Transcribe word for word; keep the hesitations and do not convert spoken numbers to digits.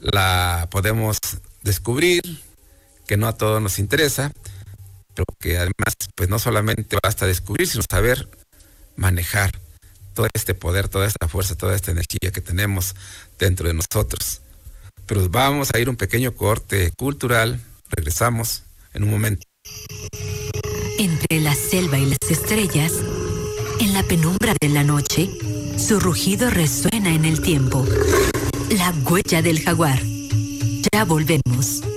la podemos descubrir, que no a todos nos interesa, pero que además pues no solamente basta descubrir, sino saber manejar todo este poder, toda esta fuerza, toda esta energía que tenemos dentro de nosotros. Pero vamos a ir un pequeño corte cultural, regresamos en un momento. Entre la selva y las estrellas, en la penumbra de la noche, su rugido resuena en el tiempo. La huella del jaguar. Ya volvemos.